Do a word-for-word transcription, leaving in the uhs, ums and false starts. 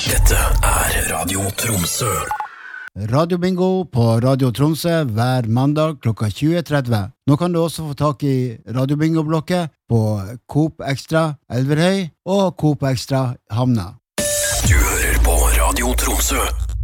Dette er Radio Tromsø. Radio Bingo på Radio Tromsø hver mandag klokka tjue tretti. Nå kan du også få tak i Radio Bingo-blokket på Coop Extra Elverhøy og Coop Extra Hamna. Du hører på Radio Tromsø.